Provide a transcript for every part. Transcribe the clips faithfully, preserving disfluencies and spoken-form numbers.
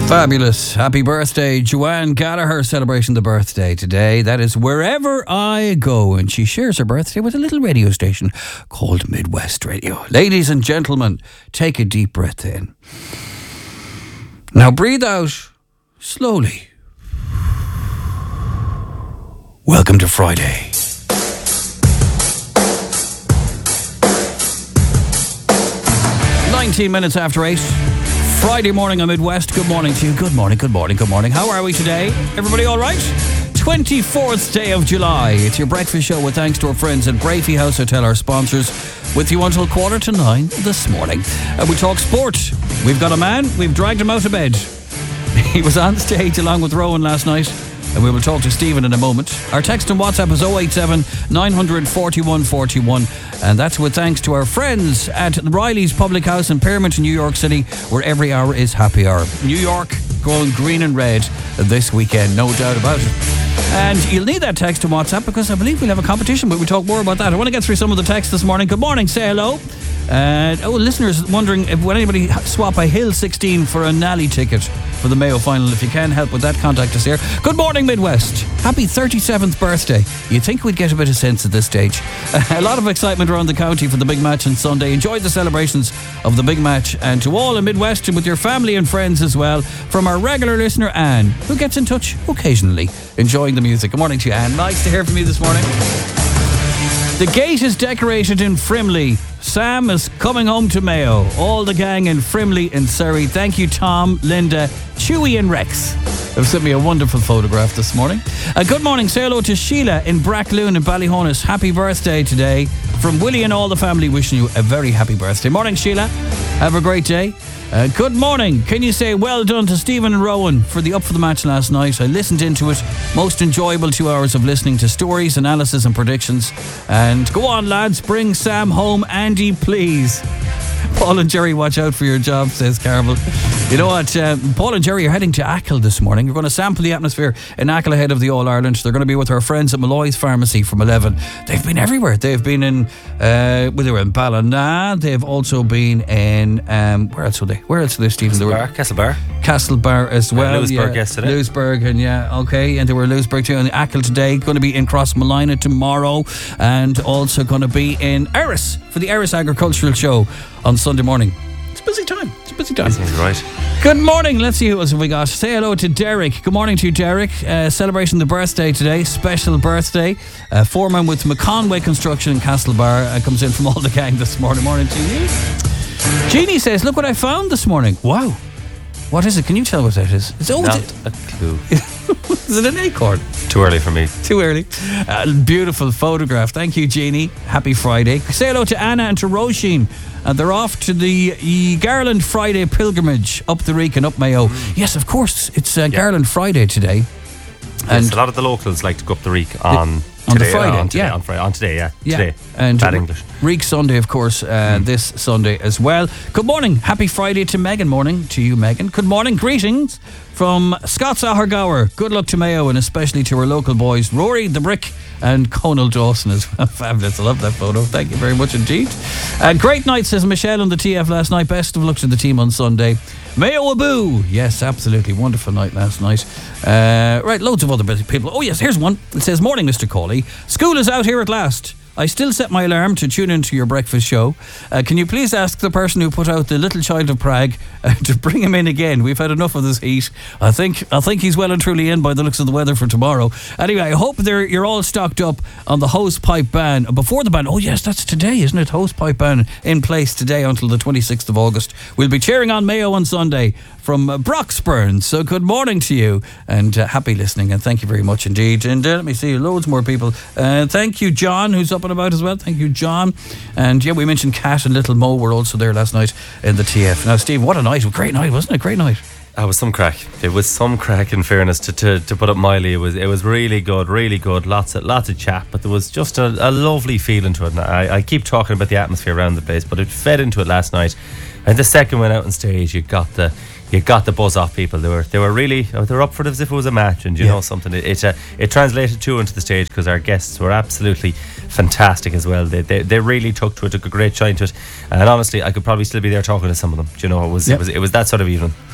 Fabulous. Happy birthday, Joanne Gallagher, celebrating the birthday today. That is Wherever I Go. And she shares her birthday with a little radio station called Midwest Radio. Ladies and gentlemen, take a deep breath in. Now breathe out slowly. Welcome to Friday. nineteen minutes after eight. Friday morning on Midwest. Good morning to you. Good morning, good morning, good morning. How are we today? Everybody all right? twenty-fourth day of July. It's your breakfast show with thanks to our friends at Brafey House Hotel, our sponsors, with you until quarter to nine this morning. Uh, we talk sport. We've got a man. We've dragged him out of bed. He was on stage along with Rowan last night. And we will talk to Stephen in a moment. Our text and WhatsApp is oh eight seven, nine four one, four one. And that's with thanks to our friends at Riley's Public House in Pyramid, New York City, where every hour is happy hour. New York going green and red this weekend, no doubt about it. And you'll need that text and WhatsApp because I believe we'll have a competition, but we'll talk more about that. I want to get through some of the texts this morning. Good morning, say hello. Uh, oh, listeners wondering if would anybody swap a Hill sixteen for a Nally ticket for the Mayo final. If you can help with that, contact us here. Good morning, Midwest. Happy thirty-seventh birthday. You'd think we'd get a bit of sense at this stage. A lot of excitement around the county for the big match on Sunday. Enjoy the celebrations of the big match, and to all in Midwest and with your family and friends as well, from our regular listener Anne, who gets in touch occasionally enjoying the music. Good morning to you, Anne. Nice to hear from you this morning. The gate is decorated in Frimley. Sam is coming home to Mayo. All the gang in Frimley and Surrey. Thank you, Tom, Linda, Chewy and Rex. They've sent me a wonderful photograph this morning. Uh, good morning. Say hello to Sheila in Brackloon in Ballyhonus. Happy birthday today. From Willie and all the family, wishing you a very happy birthday. Morning, Sheila. Have a great day. Uh, good morning. Can you say well done to Stephen and Rowan for the Up for the Match last night? I listened into it. Most enjoyable two hours of listening to stories, analysis and predictions. And go on, lads. Bring Sam home. Andy, please. Paul and Jerry, watch out for your job, says Carmel. You know what? Um, Paul and Jerry are heading to Achill this morning. We're going to sample the atmosphere in Achill ahead of the All-Ireland. They're going to be with our friends at Malloy's Pharmacy from eleven. They've been everywhere. They've been in, uh, well, they were in Ballina. They've also been in, um, where else were they? Where else were they, Stephen? Castlebar. Castlebar. Castlebar as well. Lewisburg yeah. yesterday. Lewisburg, and yeah, okay. And they were in Lewisburg too. And Achill today. Going to be in Crossmolina tomorrow. And also going to be in Erris for the Erris Agricultural Show on Sunday morning. It's a busy time. It's a busy time. Busy, right. Good morning. Let's see who else have we got. Say hello to Derek. Good morning to you, Derek. Uh, celebrating the birthday today. Special birthday. Uh, foreman with McConway Construction in Castlebar. Uh, comes in from all the gang this morning. Morning to you. Jeannie says, look what I found this morning. Wow. What is it? Can you tell what that is? It's, oh, Not it's a clue. Is it an acorn? Too early for me. Too early. Uh, beautiful photograph. Thank you, Jeannie. Happy Friday. Say hello to Anna and to Roisin. And they're off to the e- Garland Friday pilgrimage up the Reek and up Mayo. Mm. Yes, of course. It's uh, yeah. Garland Friday today. And yes, a lot of the locals like to go up the Reek on... On today, the Friday, uh, on today, yeah. On Friday, on today, yeah. yeah. Today. And Bad English. Reek Sunday, of course, uh, mm. this Sunday as well. Good morning. Happy Friday to Megan. Morning to you, Megan. Good morning. Greetings from Scott's Ahergower. Good luck to Mayo and especially to our local boys, Rory the Brick and Conal Dawson as well. Fabulous. I love that photo. Thank you very much indeed. Uh, great night, says Michelle on the T F last night. Best of luck to the team on Sunday. Mayo Aboo. Yes, absolutely. Wonderful night last night. Uh, right, loads of other busy people. Oh, yes, here's one. It says, morning, Mister Cawley. School is out here at last. I still set my alarm to tune into your breakfast show. Uh, can you please ask the person who put out the Little Child of Prague uh, to bring him in again? We've had enough of this heat. I think I think he's well and truly in by the looks of the weather for tomorrow. Anyway, I hope they're, you're all stocked up on the hose pipe ban. Before the ban, oh yes, that's today, isn't it? Hose pipe ban in place today until the twenty-sixth of August. We'll be cheering on Mayo on Sunday from uh, Broxburn. So good morning to you and uh, happy listening, and thank you very much indeed. And uh, let me see, loads more people. Uh, thank you, John, who's up and about as well. Thank you, John. And yeah, we mentioned Kat and Little Mo were also there last night in the T F. Now, Steve, what a night. Great night, wasn't it? Great night. That was some crack. It was some crack, in fairness, to, to, to put it mildly. It was it was really good, really good. Lots of lots of chat, but there was just a, a lovely feeling to it. And I, I keep talking about the atmosphere around the place, but it fed into it last night. And the second went out on stage, you got the you got the buzz off people. They were they were really they were up for it as if it was a match, and you yeah. know something. It it, uh, it translated too into the stage because our guests were absolutely fantastic as well. They, they they really took to it, took a great shine to it, and honestly, I could probably still be there talking to some of them. Do you know, it was yep. it was it was that sort of evening.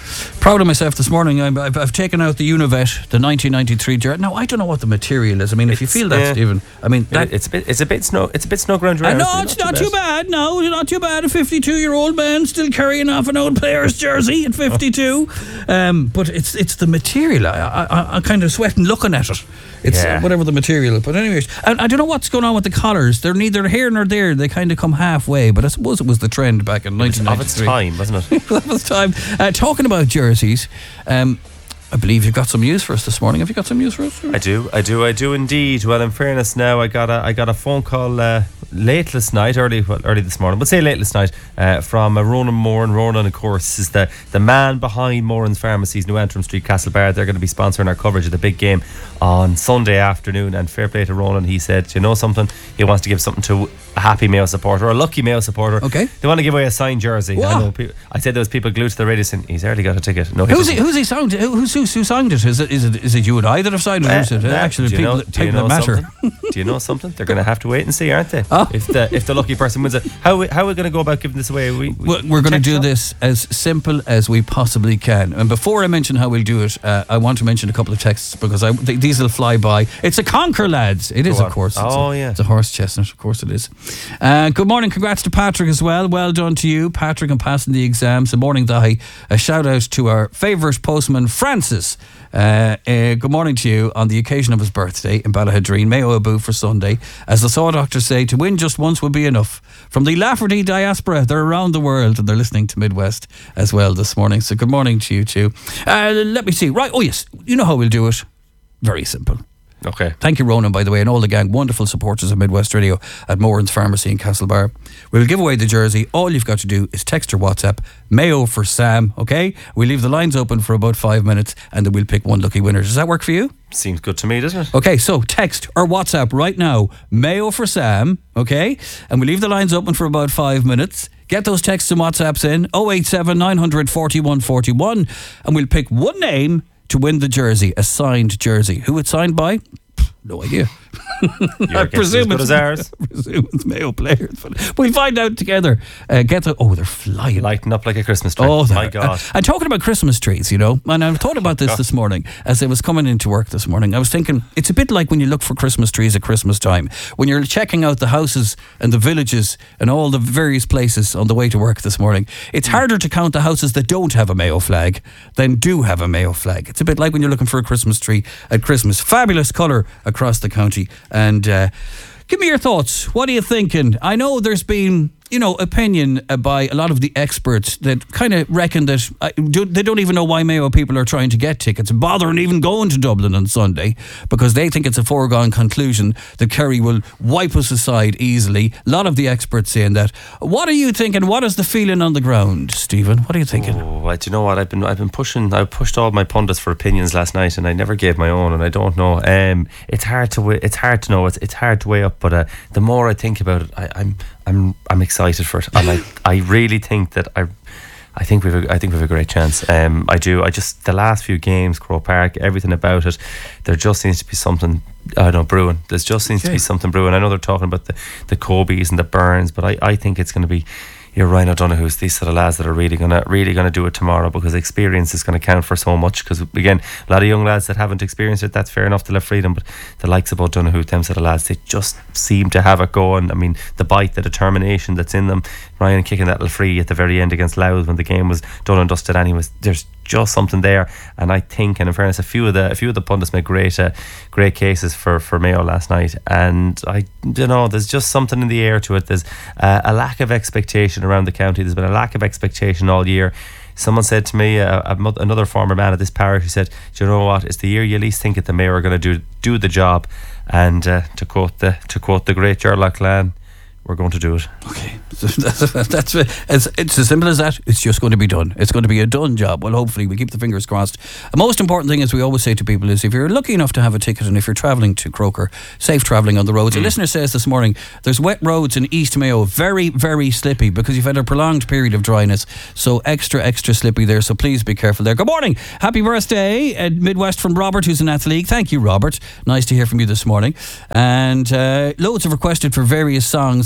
Proud of myself this morning. I've, I've, I've taken out the Univet, the nineteen ninety-three jersey. Now, I don't know what the material is. I mean, if you It's, feel that, uh, Stephen, I mean, that, It's a bit. It's a bit snow. It's a bit snug around your I house, know but it's not too bad. No, not too bad. A fifty-two-year-old man still carrying off an old player's jersey at fifty-two. um, but it's it's the material. I, I, I'm kind of sweating looking at it. It's Yeah. uh, whatever the material. But anyways, I, I don't know what's going on with the collars. They're neither here nor there. They kind of come halfway. But I suppose it was the trend back in nineteen ninety-three. Of its time, wasn't it? That was time. Uh, talking about jerseys, um, I believe you've got some news for us this morning. Have you got some news for us? I do, I do, I do indeed. Well, in fairness, now I got a, I got a phone call uh, late last night, early, well, early this morning, but say late last night, uh, from uh, Ronan Moran. Ronan, of course, is the the man behind Moran's Pharmacies, New Antrim Street, Castlebar. They're going to be sponsoring our coverage of the big game on Sunday afternoon. And fair play to Ronan, he said, you know something, he wants to give something to a happy Mayo supporter, or a lucky Mayo supporter. Okay. They want to give away a signed jersey. Wow. I know. People, I said there was people glued to the radio saying he's already got a ticket. No, he Who's he, doesn't. who's he signed? Who- Who's, who's who signed it? Is it is it is it you and I that have signed it? Or is it uh, Uh, actually do you people, know, that- do you people know that matter? something? Do you know something? They're going to have to wait and see, aren't they? Oh. If the if the lucky person wins it, how we- how are we going to go about giving this away? We, we Well, we're going to text do up? this as simple as we possibly can. And before I mention how we'll do it, uh, I want to mention a couple of texts because I, th- these will fly by. It's a conquer, lads. It is, Go of on. course. It's Oh, a, yeah. It's a horse chestnut. Of course it is. Uh, good morning. Congrats to Patrick as well. Well done to you, Patrick, on passing the exams. Good morning, Dahi. A shout out to our favourite postman, Francis. Uh, uh, good morning to you on the occasion of his birthday in Ballahadreen. Mayo Abu for Sunday. As the Saw doctors say, to win just once would be enough. From the Lafferty diaspora, they're around the world and they're listening to Midwest as well this morning. So good morning to you too. Uh, let me see. Right. Oh yes. You know how we'll do it. Very simple. Okay. Thank you, Ronan, by the way, and all the gang, wonderful supporters of Midwest Radio at Moran's Pharmacy in Castlebar. We'll give away the jersey. All you've got to do is text or WhatsApp Mayo for Sam, okay? We'll leave the lines open for about five minutes and then we'll pick one lucky winner. Does that work for you? Seems good to me, doesn't it? Okay, so text or WhatsApp right now, Mayo for Sam, okay? And we'll leave the lines open for about five minutes. Get those texts and WhatsApps in, oh eight seven, nine hundred, forty-one forty-one, and we'll pick one name to win the jersey, a signed jersey. Who it's signed by? No idea. Your I guess is presume as good it's, as ours. I presume it's Mayo players, but we'll find out together. Uh, get the oh, they're flying. Lighting up like a Christmas tree. Oh, my they're- God. Uh, and talking about Christmas trees, you know, and I thought about this this morning as I was coming into work this morning. I was thinking it's a bit like when you look for Christmas trees at Christmas time, when you're checking out the houses and the villages and all the various places on the way to work this morning. It's harder to count the houses that don't have a Mayo flag than do have a Mayo flag. It's a bit like when you're looking for a Christmas tree at Christmas. Fabulous colour across the county. And uh, give me your thoughts. What are you thinking? I know there's been, you know, opinion uh, by a lot of the experts that kind of reckon that uh, do, they don't even know why Mayo people are trying to get tickets and bothering even going to Dublin on Sunday because they think it's a foregone conclusion that Kerry will wipe us aside easily. A lot of the experts saying that. What are you thinking? What is the feeling on the ground, Stephen? What are you thinking? Oh, well, do you know what? I've been I've been pushing. I pushed all my pundits for opinions last night, and I never gave my own. And I don't know. Um, it's hard to weigh, it's hard to know. It's it's hard to weigh up. But uh, the more I think about it, I, I'm I'm I'm excited for it, and I I really think that I. I think we've a, I think we've a great chance. Um, I do. I just the last few games, Croke Park, everything about it. There just seems to be something. I don't know, brewing. There just seems Okay. to be something brewing. I know they're talking about the the Cobies and the Burns, but I, I think it's going to be your Ryan O'Donoghue's, these sort of lads that are really gonna really gonna do it tomorrow, because experience is going to count for so much. Because again, a lot of young lads that haven't experienced it, that's fair enough to let freedom, but the likes of O'Donoghue, them sort of lads, they just seem to have it going. I mean, the bite, the determination that's in them. Ryan kicking that little free at the very end against Louth when the game was done and dusted anyways. There's just something there, and I think, and in fairness, a few of the a few of the pundits made great uh, great cases for, for Mayo last night, and I you know there's just something in the air to it. There's uh, a lack of expectation around the county. There's been a lack of expectation all year. Someone said to me, uh, a, mo- another former man of this parish, who said, "Do you know what? It's the year you least think that the Mayo are going to do do the job." And uh, to quote the to quote the great Gerlach Lan, we're going to do it. Okay, that's, that's it's, it's as simple as that. It's just going to be done. It's going to be a done job. Well, hopefully we keep the fingers crossed. The most important thing, as we always say to people, is if you're lucky enough to have a ticket and if you're travelling to Croker, safe travelling on the roads. Mm. A listener says this morning, there's wet roads in East Mayo, very, very slippy because you've had a prolonged period of dryness. So extra, extra slippy there. So please be careful there. Good morning. Happy birthday at Midwest from Robert, who's in Athletic. Thank you, Robert. Nice to hear from you this morning. And uh, loads have requested for various songs.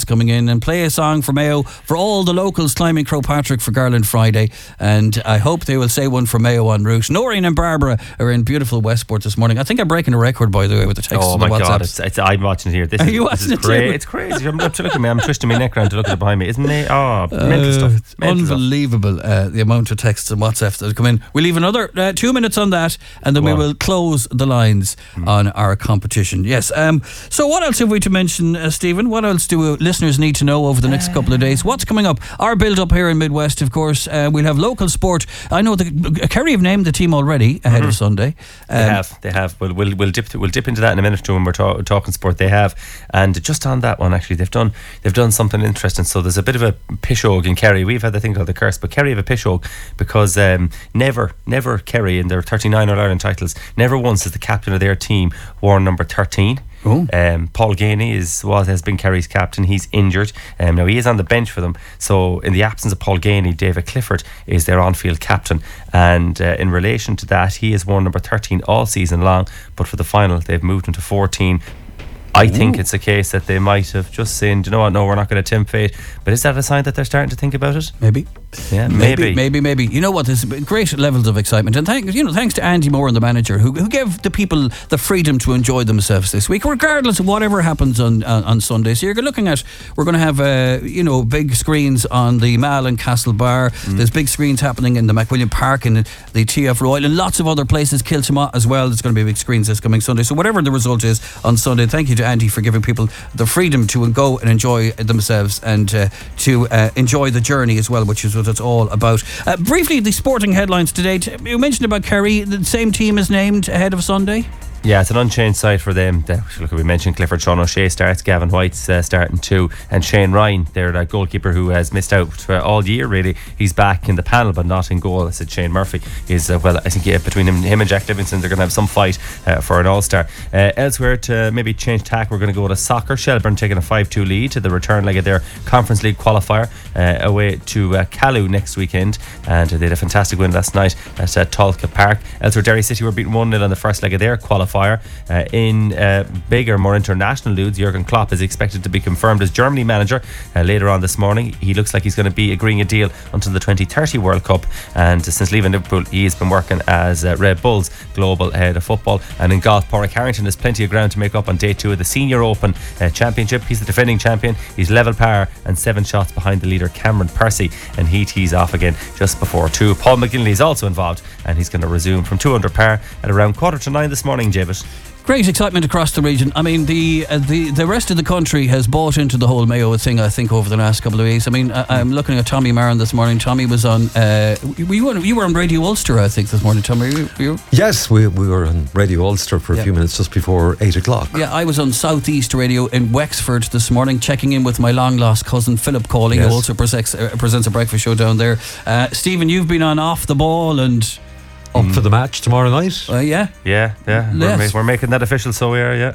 coming in, and play a song for Mayo for all the locals climbing Croagh Patrick for Garland Friday. And I hope they will say one for Mayo en route. Noreen and Barbara are in beautiful Westport this morning. I think I'm breaking a record, by the way, with the text. Oh and the my WhatsApps. God, it's, it's, I'm watching it here. This Are is, you this watching is it cra- too? It's crazy. I'm look at me. I'm twisting my neck around to look at it behind me. Isn't it? Oh, mental stuff. It's Mental stuff. unbelievable uh, the amount of texts and WhatsApps that have come in. We'll leave another uh, two minutes on that, and then Go we on. will close the lines mm. on our competition. Yes. Um, so what else have we to mention, uh, Stephen? What else do uh, listeners need to know over the next couple of days? What's coming up? Our build up here in Midwest, of course. Uh, we'll have local sport. I know the uh, Kerry have named the team already ahead mm-hmm. of Sunday. Um, they have. They have. We'll we'll we'll dip we'll dip into that in a minute or two when we're ta- talking sport. They have, and just on that one, actually, they've done they've done something interesting. So there's a bit of a pishog in Kerry. We've had the thing called the curse, but Kerry have a pishog because um, never, never Kerry in their thirty-nine All-Ireland titles, never once has the captain of their team worn number thirteen. Oh. Um, Paul Ganey is was has been Kerry's captain. He's injured. Um, now he is on the bench for them. So in the absence of Paul Ganey, David Clifford is their on-field captain. And uh, in relation to that, he has worn number thirteen all season long. But for the final, they've moved him to fourteen. I Ooh. think it's a case that they might have just saying, do you know what, no, we're not going to tempt fate. But is that a sign that they're starting to think about it? Maybe. Yeah, maybe. maybe. Maybe, maybe. You know what, there's great levels of excitement. And thanks, you know, thanks to Andy Moore and the manager who, who gave the people the freedom to enjoy themselves this week, regardless of whatever happens on on, on Sunday. So you're looking at, we're going to have, uh, you know, big screens on the Mall and Castle Bar. Mm. There's big screens happening in the McWilliam Park and the T F Royal and lots of other places, Kiltimagh as well. There's going to be big screens this coming Sunday. So whatever the result is on Sunday, thank you to Andy for giving people the freedom to go and enjoy themselves and uh, to uh, enjoy the journey as well, which is what it's all about. Uh, briefly, the sporting headlines today. You mentioned about Kerry. The same team is named ahead of Sunday. Yeah, it's an unchanged side for them. Look, we mentioned Clifford, Sean O'Shea starts, Gavin White's uh, starting too, and Shane Ryan, their uh, goalkeeper who has missed out uh, all year really. He's back in the panel but not in goal. I said Shane Murphy is, uh, well, I think yeah, between him, him and Jack Livingston they're going to have some fight uh, for an All-Star. Uh, elsewhere, to maybe change tack, we're going to go to soccer. Shelburne taking a five two lead to the return leg of their Conference League qualifier uh, away to uh, Callu next weekend, and uh, they had a fantastic win last night at uh, Tolka Park. Elsewhere, Derry City were beaten one nil on the first leg of their qualifier. Uh, in uh, bigger, more international news, Jurgen Klopp is expected to be confirmed as Germany manager uh, later on this morning. He looks like he's going to be agreeing a deal until the twenty thirty World Cup, and uh, since leaving Liverpool he has been working as uh, Red Bull's global head of football. And in golf, Pádraig Harrington has plenty of ground to make up on day two of the Senior Open uh, Championship. He's the defending champion. He's level par and seven shots behind the leader Cameron Percy, and he tees off again just before two. Paul McGinley is also involved, and he's going to resume from two under par at around quarter to nine this morning, Javid. Great excitement across the region. I mean, the uh, the the rest of the country has bought into the whole Mayo thing, I think, over the last couple of weeks. I mean, I, I'm looking at Tommy Marin this morning. Tommy was on, uh, you, were, you were on Radio Ulster, I think, this morning, Tommy. Were you, were you? Yes, we, we were on Radio Ulster for a yeah. few minutes just before eight o'clock. Yeah, I was on Southeast Radio in Wexford this morning, checking in with my long-lost cousin, Philip Cawley, yes. who also presents, uh, presents a breakfast show down there. Uh, Stephen, you've been on Off the Ball and... Up mm. for the match tomorrow night? Uh, yeah. Yeah, yeah. We're, ma- we're making that official, so we are, yeah.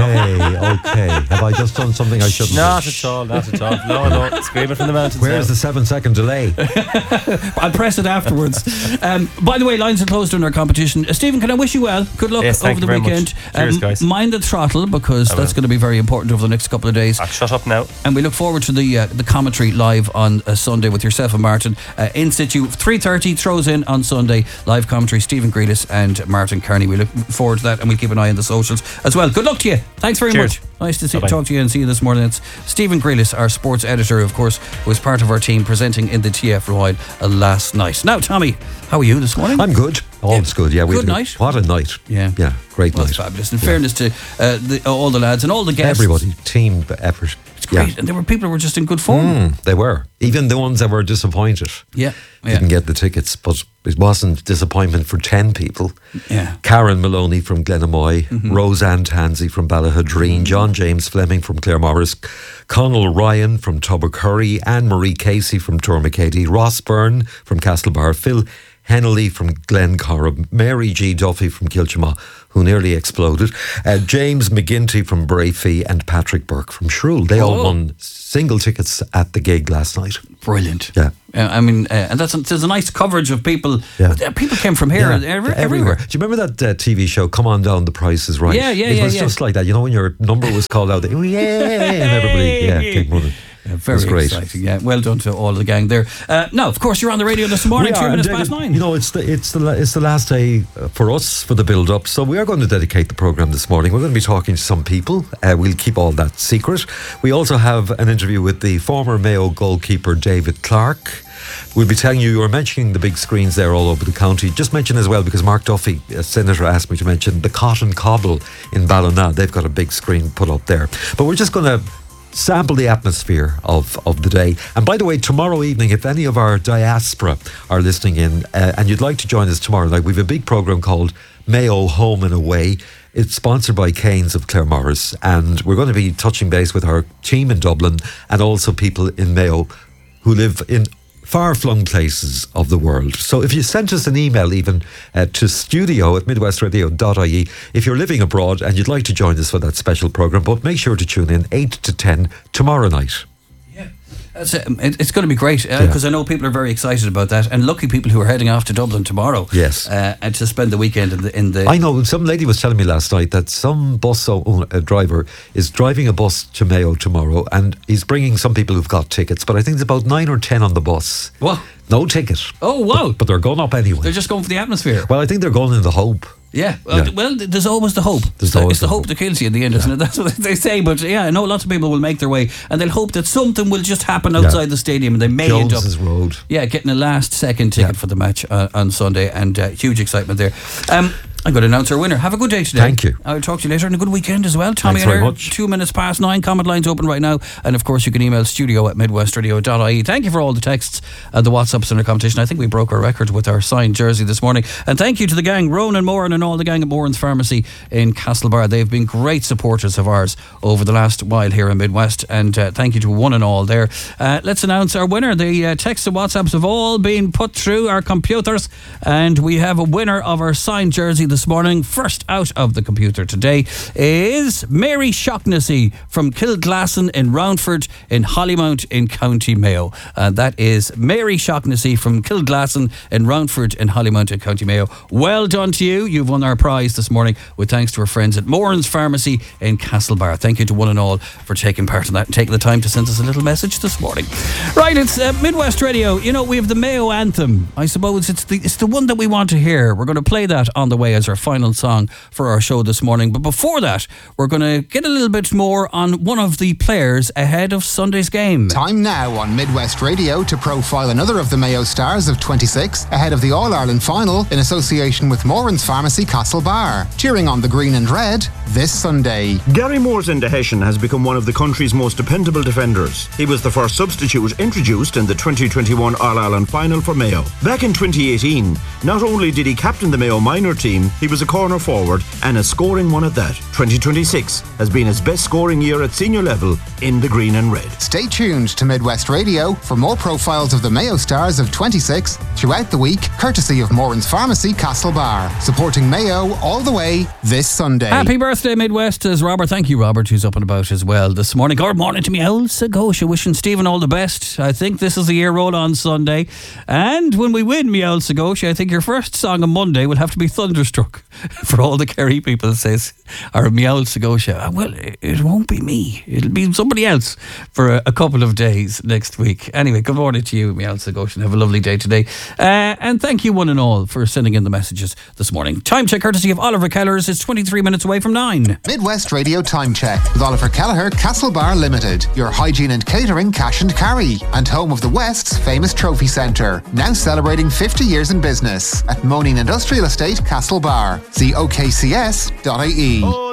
Okay, okay. Have I just done something I shouldn't Not do? at all, not at all. No, no. Screaming from the mountains. Where's now. the seven second delay? I'll press it afterwards. um, by the way, lines are closed on our competition. Uh, Stephen, can I wish you well? Good luck yes, over the weekend. Cheers, um, guys. Mind the throttle, because that's going to be very important over the next couple of days. I'll shut up now. And we look forward to the uh, the commentary live on uh, Sunday with yourself and Martin. Uh, in situ, three thirty, throws in on Sunday. Live commentary, Stephen Grealis and Martin Kearney. We look forward to that, and we'll keep an eye on the socials as well. Good luck to you. Thanks very Cheers. much. Nice to see, talk to you and see you this morning. It's Stephen Grealis, our sports editor, of course, who was part of our team presenting in the T F Royal uh, last night. Now, Tommy, how are you this morning? I'm good. All's yeah. good. Yeah, we good do. night. What a night. Yeah, yeah, great well, night. Fabulous. In yeah. fairness to uh, the, all the lads and all the guests, everybody, team effort. It's great, yeah. and there were people who were just in good form. Mm, they were. Even the ones that were disappointed. Yeah, yeah. Didn't get the tickets, but it wasn't disappointment for ten people. Yeah. Karen Maloney from Glenamoy, mm-hmm. Roseanne Tansey from Ballahadreen, mm-hmm. John James Fleming from Claremorris, Connell Ryan from Tubbercurry, Anne Marie Casey from Tormacady, Ross Byrne from Castlebar, Phil Hennelly from Glencorrib, Mary G. Duffy from Kilchama, who nearly exploded, uh, James McGinty from Brayfee, and Patrick Burke from Shrule. They all Oh. won single tickets at the gig last night. Brilliant. Yeah. Uh, I mean, uh, and that's there's a nice coverage of people. Yeah. Uh, People came from here, Yeah, every, everywhere. everywhere. Do you remember that uh, T V show, Come On Down, The Price is Right? Yeah, yeah, It yeah, was yeah. just like that. You know, when your number was called out, they, oh, yeah, and everybody yeah, came running. Yeah, It very was great. exciting. Yeah, well done to all of the gang there. Uh, now, of course, you're on the radio this morning, We two are, minutes and past David, nine. You know, it's the it's the la- it's the last day uh, for us for the build up. So we are going to dedicate the program this morning. We're going to be talking to some people. Uh, we'll keep all that secret. We also have an interview with the former Mayo goalkeeper David Clark. We'll be telling you, you were mentioning the big screens there all over the county. Just mention as well, because Mark Duffy, a senator, asked me to mention the Cotton Cobble in Ballina. They've got a big screen put up there. But we're just going to sample the atmosphere of, of the day. And by the way, tomorrow evening, if any of our diaspora are listening in uh, and you'd like to join us tomorrow night, we have a big programme called Mayo Home and Away. It's sponsored by Canes of Claremorris, and we're going to be touching base with our team in Dublin and also people in Mayo who live in far-flung places of the world. So if you sent us an email even uh, to studio at midwestradio dot I E if you're living abroad and you'd like to join us for that special programme, but make sure to tune in eight to ten tomorrow night. That's it. It- It's going to be great because I know people are very excited about that, and lucky people who are heading off to Dublin tomorrow. Yes. uh, and to spend the weekend in the in the. I know some lady was telling me last night that some bus o- uh, driver is driving a bus to Mayo tomorrow, and he's bringing some people who've got tickets, but I think it's about nine or ten on the bus. What? No ticket. Oh wow! But, but they're going up anyway. They're just going for the atmosphere. Well, I think they're going in the hope. Yeah, well, Yeah. th- well, th- there's always the hope. There's it's the, always it's the the hope hope. that kills you in the end, isn't it? That's what they say. But yeah, I know lots of people will make their way, and they'll hope that something will just happen outside Yeah. the stadium, and they may end up, Jones's Road. yeah, getting a last second ticket Yeah. for the match uh, on Sunday, and uh, huge excitement there. Um, I'm going to announce our winner. Have a good day today. Thank you. I'll talk to you later, and a good weekend as well. Tommy Thanks very and I, much. two minutes past nine. Comment lines open right now, and of course you can email studio at midwestradio dot I E. Thank you for all the texts and the WhatsApps in the competition. I think we broke our record with our signed jersey this morning. And thank you to the gang, Ronan Moran and all the gang at Moran's Pharmacy in Castlebar. They've been great supporters of ours over the last while here in Midwest, and uh, thank you to one and all there. Uh, let's announce our winner. The uh, texts and WhatsApps have all been put through our computers, and we have a winner of our signed jersey this morning. First out of the computer today is Mary Shaughnessy from Kilglasson in Roundford in Hollymount in County Mayo. And that is Mary Shaughnessy from Kilglasson in Roundford in Hollymount in County Mayo. Well done to you. You've won our prize this morning with thanks to our friends at Moran's Pharmacy in Castlebar. Thank you to one and all for taking part in that and taking the time to send us a little message this morning. Right, it's uh, Midwest Radio. You know, we have the Mayo Anthem. I suppose it's the, it's the one that we want to hear. We're going to play that on the way as our final song for our show this morning. But before that, we're going to get a little bit more on one of the players ahead of Sunday's game. Time now on Midwest Radio to profile another of the Mayo stars of twenty-six ahead of the All-Ireland final in association with Moran's Pharmacy Castlebar. Cheering on the green and red this Sunday. Gary Moore's Enda Hessian has become one of the country's most dependable defenders. He was the first substitute introduced in the twenty twenty-one All-Ireland final for Mayo. Back in twenty eighteen, not only did he captain the Mayo minor team, he was a corner forward and a scoring one at that. twenty twenty-six has been his best scoring year at senior level in the green and red. Stay tuned to Midwest Radio for more profiles of the Mayo stars of twenty-six throughout the week, courtesy of Moran's Pharmacy Castlebar, supporting Mayo all the way this Sunday. Happy birthday, Midwest, says Robert. Thank you, Robert, who's up and about as well this morning. Good morning to me, old Sagosha. Wishing Stephen all the best. I think this is the year roll on Sunday. And when we win, me old Sagosha, I think your first song on Monday will have to be Thunderstruck for all the Kerry people, says our me old Sagosha. Well, it won't be me. It'll be somebody else for a, a couple of days next week. Anyway, good morning to you, me old Sagosha. Have a lovely day today. Uh, and thank you one and all for sending in the messages this morning. Time check courtesy of Oliver Kellers. It's twenty-three minutes away from nine. Midwest Radio Time Check with Oliver Kelleher, Castlebar Limited, your hygiene and catering cash and carry, and home of the West's famous trophy centre, now celebrating fifty years in business at Moaning Industrial Estate, Castlebar. See O K C S dot I E.